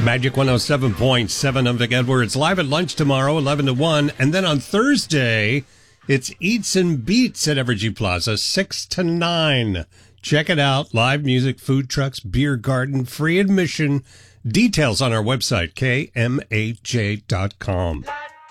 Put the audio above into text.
Magic 107.7. I'm Vic Edwards. Live at lunch tomorrow, 11 to 1. And then on Thursday, it's Eats and Beats at Evergy Plaza, 6 to 9. Check it out. Live music, food trucks, beer garden, free admission. Details on our website, kmaj.com.